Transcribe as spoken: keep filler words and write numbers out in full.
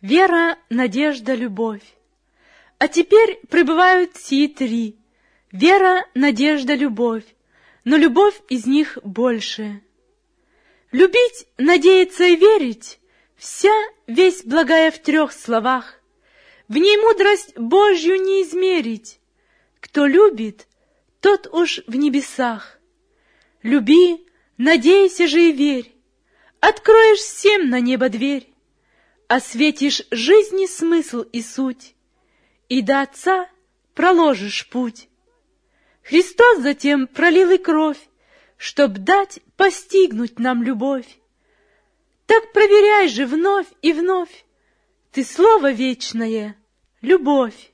вера, надежда, любовь. А теперь пребывают сии три: вера, надежда, любовь, но любовь из них больше. Любить, надеяться и верить — вся весть благая в трех словах. В ней мудрость Божью не измерить. Кто любит, тот уж в небесах. Люби, надейся же и верь, откроешь всем на небо дверь, осветишь жизни смысл и суть, и до Отца проложишь путь. Христос затем пролил и кровь, чтоб дать постигнуть нам любовь. Так проверяй же вновь и вновь ты слово вечное — любовь.